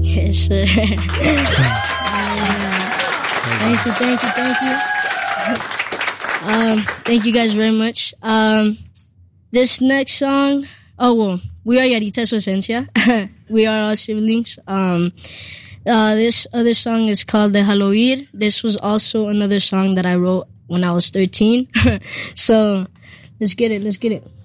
Yes, sir. Thank you. Thank you guys very much. This next song, we are Yadita su esencia. We are all siblings. This other song is called Déjalo Ir. This was also another song that I wrote when I was 13. So, let's get it.